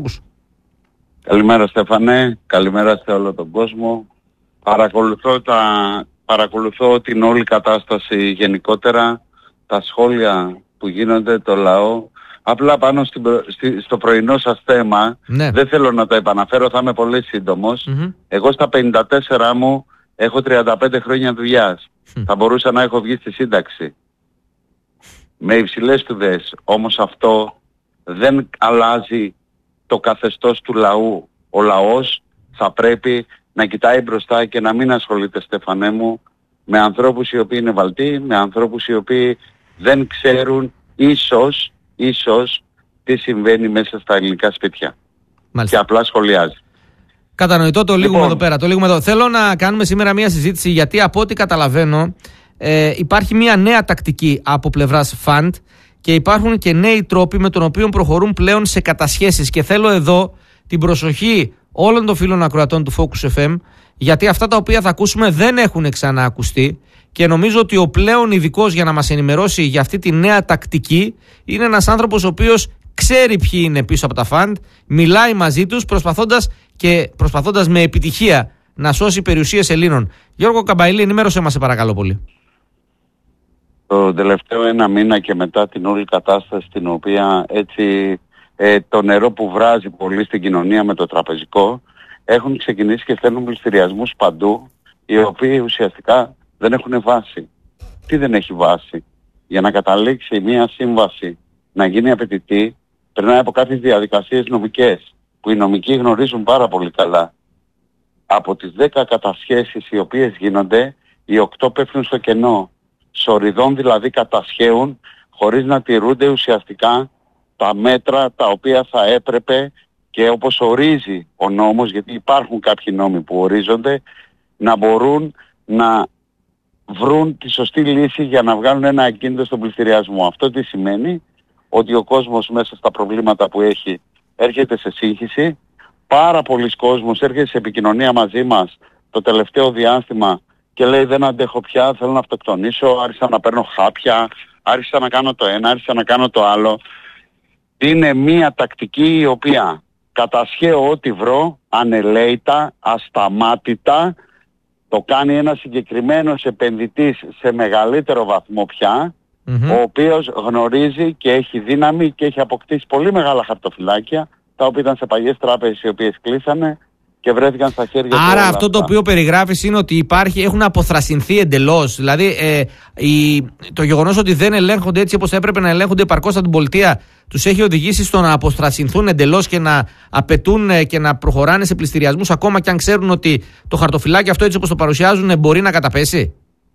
Καλημέρα Στέφανε, καλημέρα σε όλο τον κόσμο. Παρακολουθώ την όλη κατάσταση γενικότερα, τα σχόλια που γίνονται, το λαό. Απλά πάνω στο πρωινό σας θέμα, δεν θέλω να το επαναφέρω, θα είμαι πολύ σύντομος. Εγώ στα 54 μου έχω 35 χρόνια δουλειάς. Θα μπορούσα να έχω βγει στη σύνταξη. Με υψηλές σπουδές. Όμως αυτό δεν αλλάζει το καθεστώς του λαού. Ο λαός θα πρέπει να κοιτάει μπροστά και να μην ασχολείται, Στέφανέ μου, με ανθρώπους οι οποίοι είναι βαλτοί, με ανθρώπους οι οποίοι δεν ξέρουν ίσως τι συμβαίνει μέσα στα ελληνικά σπίτια. Μάλιστα. Και απλά σχολιάζει. Κατανοητό, το λίγουμε εδώ πέρα. Θέλω να κάνουμε σήμερα μια συζήτηση, γιατί από ό,τι καταλαβαίνω υπάρχει μια νέα τακτική από πλευράς φαντ και υπάρχουν και νέοι τρόποι με τον οποίο προχωρούν πλέον σε κατασχέσεις. Και θέλω εδώ την προσοχή όλων των φίλων ακροατών του Focus FM, γιατί αυτά τα οποία θα ακούσουμε δεν έχουν ξαναακουστεί και νομίζω ότι ο πλέον ειδικός για να μας ενημερώσει για αυτή τη νέα τακτική είναι ένας άνθρωπος ο οποίος ξέρει ποιοι είναι πίσω από τα φαντ, μιλάει μαζί τους προσπαθώντας με επιτυχία να σώσει περιουσίες Ελλήνων. Γιώργο Καμπαηλή, ενημέρωσέ μας σε παρακαλώ πολύ. Το τελευταίο ένα μήνα και μετά την όλη κατάσταση την οποία έτσι το νερό που βράζει πολύ στην κοινωνία με το τραπεζικό, έχουν ξεκινήσει και στέλνουν πληστηριασμούς παντού, οι οποίοι ουσιαστικά δεν έχουν βάση. Τι δεν έχει βάση? Για να καταλήξει μια σύμβαση να γίνει απαιτητή, περνάει από κάποιες διαδικασίες νομικές, που οι νομικοί γνωρίζουν πάρα πολύ καλά. Από τις 10 κατασχέσεις οι οποίες γίνονται, οι 8 πέφτουν στο κενό. Σοριδών δηλαδή κατασχέουν χωρίς να τηρούνται ουσιαστικά τα μέτρα τα οποία θα έπρεπε και όπως ορίζει ο νόμος, γιατί υπάρχουν κάποιοι νόμοι που ορίζονται, να μπορούν να βρουν τη σωστή λύση για να βγάλουν ένα ακίνητο στον πληστηριασμό. Αυτό τι σημαίνει? Ότι ο κόσμος μέσα στα προβλήματα που έχει έρχεται σε σύγχυση. Πάρα πολλοί κόσμος έρχεται σε επικοινωνία μαζί μας το τελευταίο διάστημα και λέει δεν αντέχω πια, θέλω να αυτοκτονήσω, άρχισα να παίρνω χάπια, άρχισα να κάνω το ένα, άρχισα να κάνω το άλλο. Είναι μια τακτική η οποία κατασχέω ό,τι βρω, ανελαίητα, ασταμάτητα, το κάνει ένας συγκεκριμένος επενδυτής σε μεγαλύτερο βαθμό πια, ο οποίος γνωρίζει και έχει δύναμη και έχει αποκτήσει πολύ μεγάλα χαρτοφυλάκια, τα οποία ήταν σε παλιές τράπεζες οι οποίες κλείσανε και βρέθηκαν στα χέρια του. Άρα αυτό το οποίο περιγράφεις είναι ότι έχουν αποθρασινθεί εντελώς. Δηλαδή το γεγονός ότι δεν ελέγχονται έτσι όπως έπρεπε να ελέγχονται επαρκώς από την πολιτεία τους έχει οδηγήσει στο να αποθρασινθούν εντελώς και να απαιτούν και να προχωράνε σε πληστηριασμούς ακόμα και αν ξέρουν ότι το χαρτοφυλάκι αυτό έτσι όπως το παρουσιάζουν μπορεί να καταπέσει.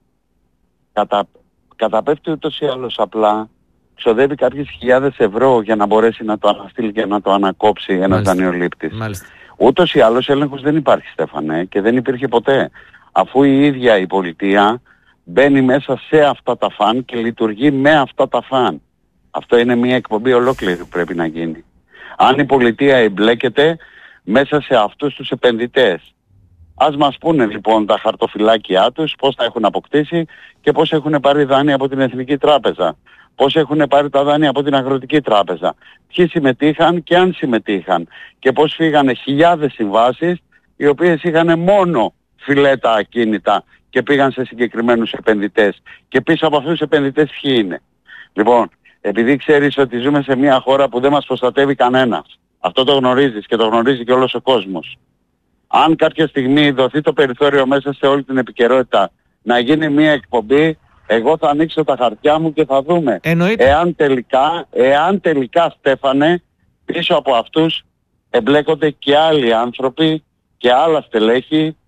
Καταπέφτει ούτως ή άλλως, απλά ξοδεύει κάποιες χιλιάδες ευρώ για να μπορέσει να το αναστείλει και να το ανακόψει ένας δανειολήπτης. Ούτως ή άλλως έλεγχος δεν υπάρχει, Στέφανε, και δεν υπήρχε ποτέ. Αφού η ίδια η πολιτεία μπαίνει μέσα σε αυτά τα φαν και λειτουργεί με αυτά τα φαν. Αυτό είναι μια εκπομπή ολόκληρη που πρέπει να γίνει. Αν η πολιτεία εμπλέκεται μέσα σε αυτούς τους επενδυτές. Ας μας πούνε λοιπόν τα χαρτοφυλάκια τους, πώς τα έχουν αποκτήσει και πώς έχουν πάρει δάνεια από την Εθνική Τράπεζα. Πώς έχουν πάρει τα δάνεια από την Αγροτική Τράπεζα. Ποιοι συμμετείχαν και αν συμμετείχαν. Και πώς φύγανε χιλιάδες συμβάσεις οι οποίες είχαν μόνο φιλέτα ακίνητα και πήγαν σε συγκεκριμένους επενδυτές. Και πίσω από αυτούς τους επενδυτές ποιοι είναι? Λοιπόν, επειδή ξέρεις ότι ζούμε σε μια χώρα που δεν μας προστατεύει κανένας. Αυτό το γνωρίζεις και το γνωρίζει και όλος ο κόσμος. Αν κάποια στιγμή δοθεί το περιθώριο μέσα σε όλη την επικαιρότητα να γίνει μια εκπομπή, εγώ θα ανοίξω τα χαρτιά μου και θα δούμε. Εάν τελικά, Στέφανε, πίσω από αυτούς εμπλέκονται και άλλοι άνθρωποι και άλλα στελέχη.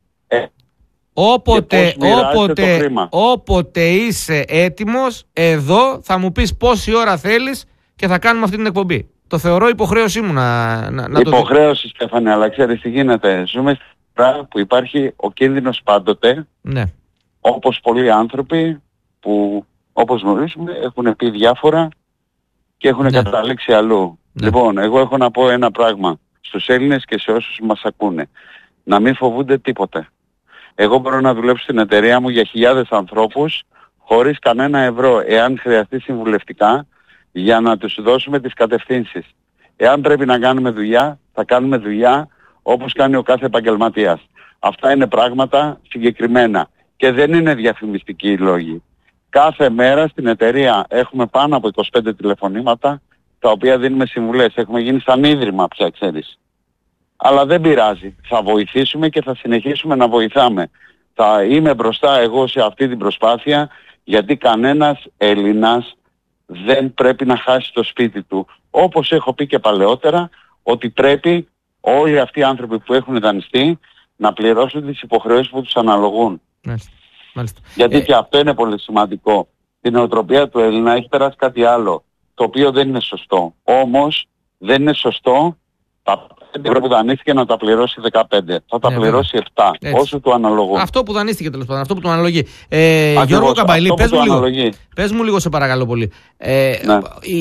Όποτε είσαι έτοιμος, εδώ θα μου πεις πόση ώρα θέλεις και θα κάνουμε αυτή την εκπομπή. Το θεωρώ υποχρέωσή μου να το δω. Υποχρέωση, Στέφανε, αλλά ξέρεις τι γίνεται? Ζούμε στην πράγμα που υπάρχει ο κίνδυνος πάντοτε. Ναι. Όπως πολλοί άνθρωποι που, όπως γνωρίζουμε, έχουν πει διάφορα και έχουν καταλήξει αλλού. Ναι. Λοιπόν, εγώ έχω να πω ένα πράγμα στους Έλληνες και σε όσους μας ακούνε. Να μην φοβούνται τίποτε. Εγώ μπορώ να δουλέψω στην εταιρεία μου για χιλιάδες ανθρώπους χωρίς κανένα ευρώ, εάν χρειαστεί συμβουλευτικά, για να τους δώσουμε τις κατευθύνσεις. Εάν πρέπει να κάνουμε δουλειά, θα κάνουμε δουλειά όπως κάνει ο κάθε επαγγελματίας. Αυτά είναι πράγματα συγκεκριμένα και δεν είναι διαφημιστικοί οι λόγοι. Κάθε μέρα στην εταιρεία έχουμε πάνω από 25 τηλεφωνήματα τα οποία δίνουμε συμβουλές. Έχουμε γίνει σαν ίδρυμα πια, ξέρεις. Αλλά δεν πειράζει. Θα βοηθήσουμε και θα συνεχίσουμε να βοηθάμε. Θα είμαι μπροστά εγώ σε αυτή την προσπάθεια, γιατί κανένας Έλληνας δεν πρέπει να χάσει το σπίτι του. Όπως έχω πει και παλαιότερα, ότι πρέπει όλοι αυτοί οι άνθρωποι που έχουν δανειστεί να πληρώσουν τις υποχρεώσεις που τους αναλογούν. Μάλιστα. Γιατί και αυτό είναι πολύ σημαντικό. Την νοοτροπία του Έλληνα έχει περάσει κάτι άλλο, το οποίο δεν είναι σωστό. Όμως δεν είναι σωστό τα 5 ευρώ που δανείστηκε να τα πληρώσει 15. Θα τα πληρώσει 7, όσο του αναλογούν. Αυτό που δανείστηκε τέλος πάντων, αυτό που του αναλογεί. Γιώργο Καμπαϊλή, πες μου λίγο σε παρακαλώ πολύ. Ναι.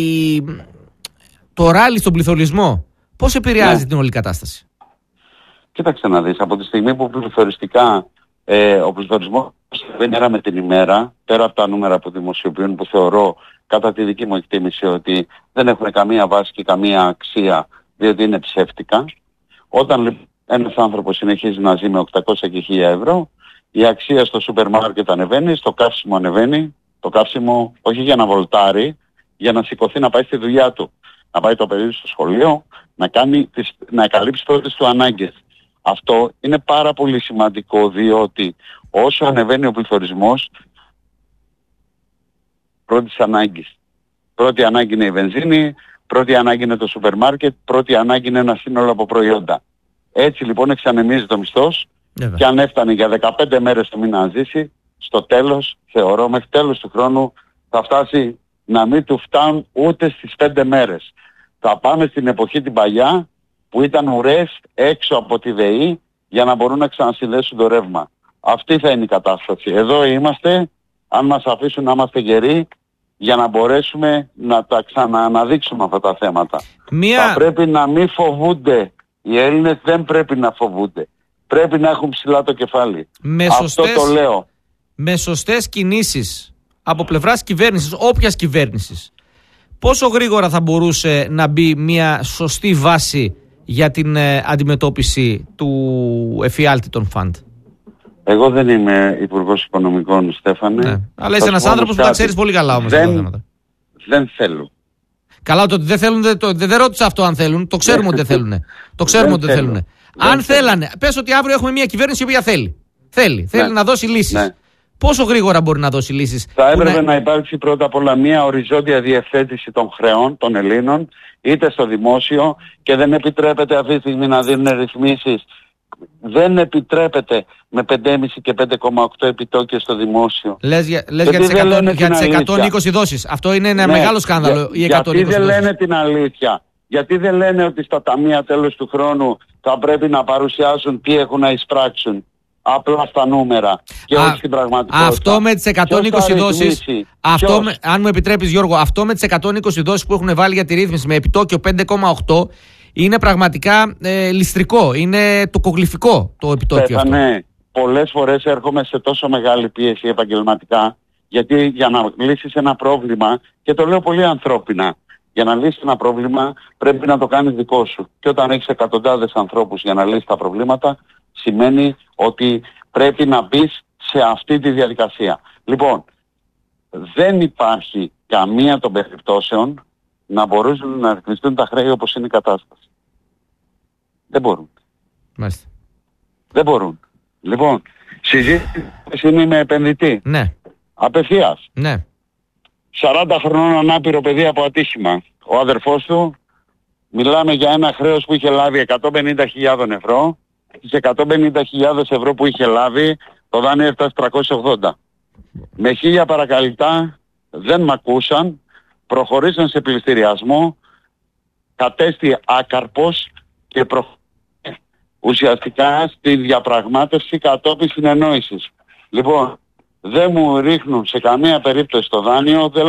Το ράλι στον πληθωρισμό, πώς επηρεάζει την όλη κατάσταση? Κοίταξε να δεις, από τη στιγμή που πληθωριστικά ο πληθωρισμός δεν μέρα με την ημέρα, πέρα από τα νούμερα που δημοσιοποιούν, που θεωρώ κατά τη δική μου εκτίμηση ότι δεν έχουν καμία βάση και καμία αξία, διότι είναι ψεύτικα. Όταν λοιπόν ένας άνθρωπος συνεχίζει να ζει με 800 και 1000 ευρώ, η αξία στο σούπερ μάρκετ ανεβαίνει, στο καύσιμο ανεβαίνει, το καύσιμο όχι για να βολτάρει, για να σηκωθεί να πάει στη δουλειά του, να πάει το παιδί στο σχολείο, να καλύψει πρώτες του ανάγκες. Αυτό είναι πάρα πολύ σημαντικό, διότι όσο ανεβαίνει ο πληθωρισμός, πρώτης ανάγκης. Πρώτη ανάγκη είναι η βενζίνη, πρώτη ανάγκη είναι το σούπερ μάρκετ, πρώτη ανάγκη είναι ένα σύνολο από προϊόντα. Έτσι λοιπόν εξανεμίζει το μισθός και αν έφτανε για 15 μέρες το μήνα να ζήσει, στο τέλος, θεωρώ, μέχρι τέλος του χρόνου θα φτάσει να μην του φτάνουν ούτε στις 5 μέρες. Θα πάμε στην εποχή την παλιά που ήταν ουρές έξω από τη ΔΕΗ για να μπορούν να ξανασυνδέσουν το ρεύμα. Αυτή θα είναι η κατάσταση. Εδώ είμαστε, αν μας αφήσουν να είμαστε γεροί, για να μπορέσουμε να τα ξανααναδείξουμε αυτά τα θέματα. Θα πρέπει να μην φοβούνται. Οι Έλληνες δεν πρέπει να φοβούνται. Πρέπει να έχουν ψηλά το κεφάλι. Αυτό το λέω. Με σωστές κινήσεις από πλευράς κυβέρνησης, όποιας κυβέρνησης, πόσο γρήγορα θα μπορούσε να μπει μια σωστή βάση για την αντιμετώπιση του εφιάλτη των φαντ? Εγώ δεν είμαι υπουργός οικονομικών, Στέφανε. Ναι. Αλλά είσαι ένας άνθρωπος που τα ξέρεις πολύ καλά όμως. Δεν θέλουν. Καλά, το ότι δεν θέλουν, δεν ρώτησα αυτό αν θέλουν. Το ξέρουμε ότι δεν θέλουν. Το ξέρουμε ότι δεν θέλουν. Αν θέλανε, πες ότι αύριο έχουμε μια κυβέρνηση η οποία θέλει. Θέλει να δώσει λύσεις. Ναι. Πόσο γρήγορα μπορεί να δώσει λύσεις? Θα έπρεπε να υπάρξει πρώτα απ' όλα μια οριζόντια διευθέτηση των χρεών των Ελλήνων, είτε στο δημόσιο, και δεν επιτρέπεται αυτή τη στιγμή να δίνουν ρυθμίσεις. Δεν επιτρέπεται με 5,5 και 5,8 επιτόκιο στο δημόσιο. Λες για τις 120 δόσεις. Αυτό είναι ένα μεγάλο σκάνδαλο. Γιατί δεν λένε την αλήθεια? Γιατί δεν λένε ότι στα ταμεία τέλος του χρόνου θα πρέπει να παρουσιάσουν τι έχουν να εισπράξουν? Απλά στα νούμερα και όχι στην πραγματικότητα. Αυτό με τις 120 δόσεις, αν μου επιτρέπεις Γιώργο, αυτό με τις 120 δόσεις που έχουν βάλει για τη ρύθμιση με επιτόκιο 5,8 είναι πραγματικά ληστρικό, είναι το κογλυφικό το επιτόκιο αυτό. Ναι, πολλές φορές έρχομαι σε τόσο μεγάλη πίεση επαγγελματικά, γιατί για να λύσεις ένα πρόβλημα, και το λέω πολύ ανθρώπινα, για να λύσεις ένα πρόβλημα πρέπει να το κάνεις δικό σου. Και όταν έχεις εκατοντάδες ανθρώπους για να λύσεις τα προβλήματα, σημαίνει ότι πρέπει να μπεις σε αυτή τη διαδικασία. Λοιπόν, δεν υπάρχει καμία των περιπτώσεων να μπορούν να ρυθμιστούν τα χρέη όπως είναι η κατάσταση. Δεν μπορούν. Μάλιστα. Δεν μπορούν. Λοιπόν, συζήτηση είναι με επενδυτή. Ναι. Απευθείας. Ναι. 40 χρονών ανάπηρο παιδί από ατύχημα. Ο αδερφός του, μιλάμε για ένα χρέος που είχε λάβει 150.000 ευρώ. Στις 150.000 ευρώ που είχε λάβει, το δάνειο έφτασε 380. Με 1000 παρακαλυτά δεν μ' ακούσαν, προχωρήσαν σε πληστηριασμό, κατέστη άκαρπος και ουσιαστικά στη διαπραγμάτευση κατόπιν συνεννόησης. Λοιπόν, δεν μου ρίχνουν σε καμία περίπτωση το δάνειο, δεν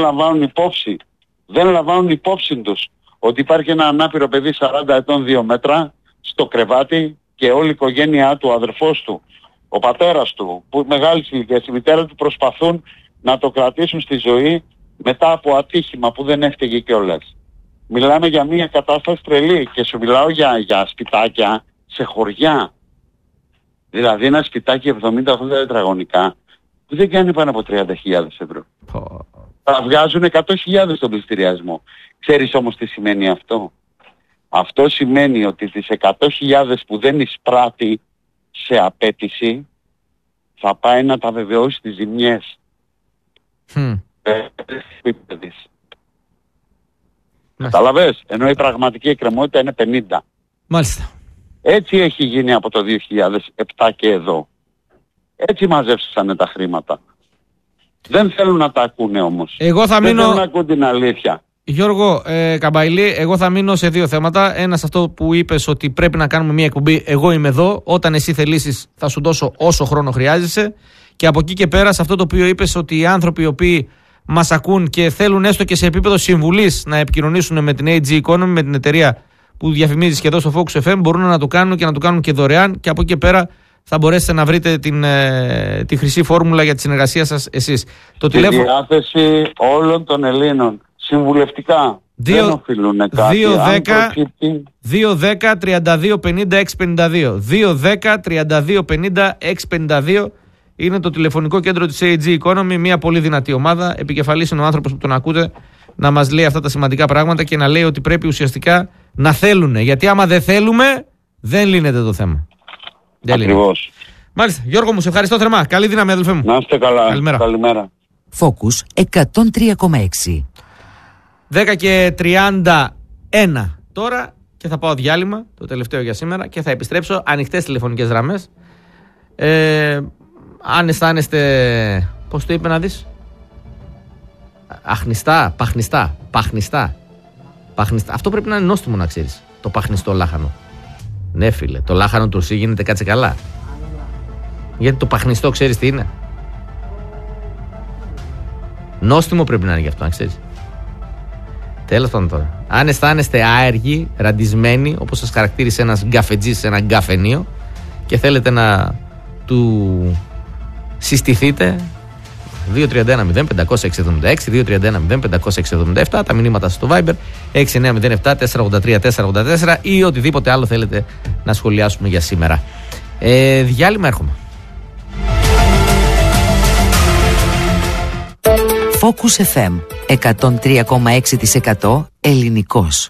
λαμβάνουν υπόψη τους ότι υπάρχει ένα ανάπηρο παιδί 40 ετών 2 μέτρα στο κρεβάτι και όλη η οικογένειά του, ο αδερφός του, ο πατέρας του, που μεγάλης ηλικίας, η μητέρα του, προσπαθούν να το κρατήσουν στη ζωή μετά από ατύχημα που δεν έφταιγε κιόλας. Μιλάμε για μια κατάσταση τρελή και σου μιλάω για σπιτάκια σε χωριά. Δηλαδή ένα σπιτάκι 70-80 τετραγωνικά που δεν κάνει πάνω από 30.000 ευρώ. Θα βγάζουν 100.000 στον πληστηριασμό. Ξέρεις όμως τι σημαίνει αυτό? Αυτό σημαίνει ότι τις 100.000 που δεν εισπράττει σε απέτηση θα πάει να τα βεβαιώσει τις ζημιές. Καταλαβες, ενώ η πραγματική εκκρεμότητα είναι 50. Μάλιστα. Έτσι έχει γίνει από το 2007 και εδώ. Έτσι μαζεύσανε τα χρήματα. Δεν θέλουν να τα ακούνε όμως. Εγώ θα μείνω... Δεν θέλουν να ακούν την αλήθεια. Γιώργο Καμπαϊλή, εγώ θα μείνω σε δύο θέματα. Ένα σε αυτό που είπες ότι πρέπει να κάνουμε μια εκπομπή. Εγώ είμαι εδώ. Όταν εσύ θελήσεις θα σου δώσω όσο χρόνο χρειάζεσαι. Και από εκεί και πέρα σε αυτό το οποίο είπες ότι οι άνθρωποι οι οποίοι μας ακούν και θέλουν έστω και σε επίπεδο συμβουλής να επικοινωνήσουν με την AG Economy, με την εταιρεία που διαφημίζεις και εδώ στο Focus FM, μπορούν να το κάνουν και να το κάνουν και δωρεάν. Και από εκεί και πέρα θα μπορέσετε να βρείτε τη χρυσή φόρμουλα για τη συνεργασία σας εσείς. Τη διάθεση όλων των Ελλήνων. Συμβουλευτικά. Δεν οφείλουν κάτι. 210-32-50-652. 210-32-50-652 είναι το τηλεφωνικό κέντρο της AG Economy. Μια πολύ δυνατή ομάδα. Επικεφαλής είναι ο άνθρωπος που τον ακούτε να μας λέει αυτά τα σημαντικά πράγματα και να λέει ότι πρέπει ουσιαστικά να θέλουν. Γιατί άμα δεν θέλουμε, δεν λύνεται το θέμα. Ακριβώς. Μάλιστα. Γιώργο μου, σε ευχαριστώ θερμά. Καλή δύναμη, αδελφέ μου. Να είστε καλά. Καλημέρα. Focus 103,6. 10 και 31 τώρα και θα πάω διάλειμμα, το τελευταίο για σήμερα, και θα επιστρέψω. Ανοιχτές τηλεφωνικές γραμμές. Αν αισθάνεστε, πώς το είπε να δεις, παχνιστά. Αυτό πρέπει να είναι νόστιμο, να ξέρεις. Το παχνιστό λάχανο. Ναι φίλε, το λάχανο τουρσί γίνεται κάτσε καλά. Γιατί το παχνιστό ξέρεις τι είναι? Νόστιμο πρέπει να είναι γι' αυτό, να ξέρεις. Τέλος πάντων τώρα. Αν αισθάνεστε άεργοι, ραντισμένοι, όπως σας χαρακτήρισε ένας γκαφετζής σε ένα γκαφενείο και θέλετε να του συστηθείτε, 231-05-566, 231-05-567, τα μηνύματα στο Viber 6907-483-484 ή οτιδήποτε άλλο θέλετε να σχολιάσουμε για σήμερα. Διάλειμμα, έρχομαι. Focus FM 103,6% ελληνικός.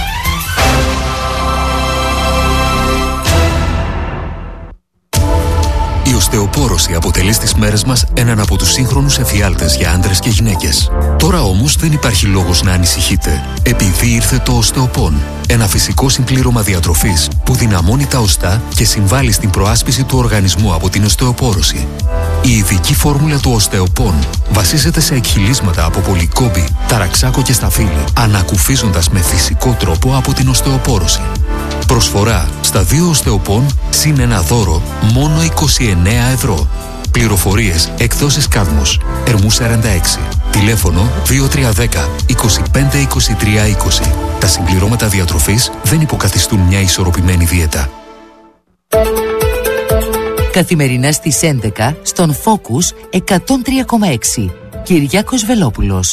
Η οστεοπόρωση αποτελεί στις μέρες μας έναν από τους σύγχρονους εφιάλτες για άντρες και γυναίκες. Τώρα όμως δεν υπάρχει λόγος να ανησυχείτε, επειδή ήρθε το οστεοπόν. Ένα φυσικό συμπλήρωμα διατροφής που δυναμώνει τα οστά και συμβάλλει στην προάσπιση του οργανισμού από την οστεοπόρωση. Η ειδική φόρμουλα του οστεοπόν βασίζεται σε εκχυλίσματα από πολυκόμπη, ταραξάκο και σταφύλι, ανακουφίζοντας με φυσικό τρόπο από την οστεοπόρωση. Προσφορά στα 2 οστεοπόν συν ένα δώρο μόνο 29 ευρώ. Πληροφορίες εκδόσεις Κάδμος, Ερμού 46. Τηλέφωνο 2310 25 23 20. Τα συμπληρώματα διατροφής δεν υποκαθιστούν μια ισορροπημένη δίαιτα. Καθημερινά στις 11 στον Focus 103,6. Κυριάκος Βελόπουλος.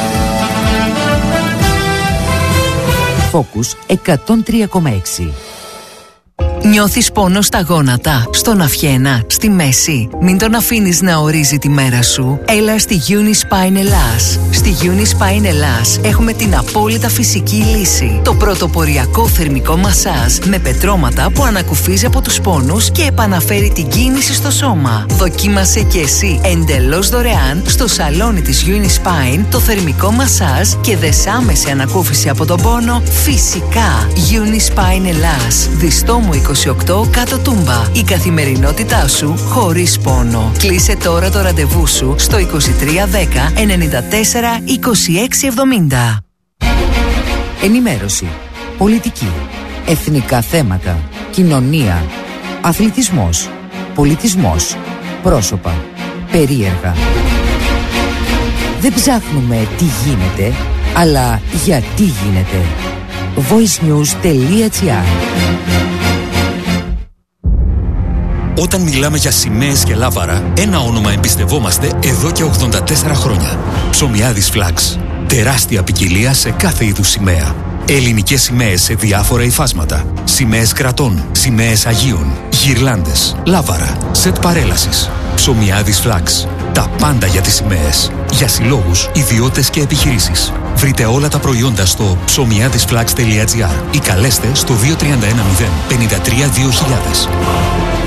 Focus 103,6. Νιώθεις πόνο στα γόνατα, στον αυχένα, στη μέση? Μην τον αφήνεις να ορίζει τη μέρα σου. Έλα στη Unispine Ελλάς. Στη Unispine Ελλάς έχουμε την απόλυτα φυσική λύση. Το πρωτοποριακό θερμικό μασάζ με πετρώματα που ανακουφίζει από τους πόνους και επαναφέρει την κίνηση στο σώμα. Δοκίμασε και εσύ εντελώς δωρεάν στο σαλόνι της Unispine το θερμικό μασάζ και δες άμεση ανακούφιση από τον πόνο φυσικά. Unispine Ελλάς. Διστόμου 28 κάτω Τούμπα. Η καθημερινότητά σου χωρίς πόνο. Κλείσε τώρα το ραντεβού σου στο 2310 94 26 70. Ενημέρωση, πολιτική, εθνικά θέματα, κοινωνία, αθλητισμός, πολιτισμός, πρόσωπα, περίεργα. Δεν ψάχνουμε τι γίνεται, αλλά γιατί γίνεται. voicenews.gr. Όταν μιλάμε για σημαίες και λάβαρα, ένα όνομα εμπιστευόμαστε εδώ και 84 χρόνια. Ψωμιάδης Flags. Τεράστια ποικιλία σε κάθε είδους σημαία. Ελληνικές σημαίες σε διάφορα υφάσματα. Σημαίες κρατών, σημαίες Αγίων, γυρλάντες, λάβαρα, σετ παρέλασης, Ψωμιάδης Flags. Τα πάντα για τις σημαίες. Για συλλόγους, ιδιώτες και επιχειρήσεις. Βρείτε όλα τα προϊόντα στο ψωμιάδισflags.gr ή καλέστε στο 2310 53 2000.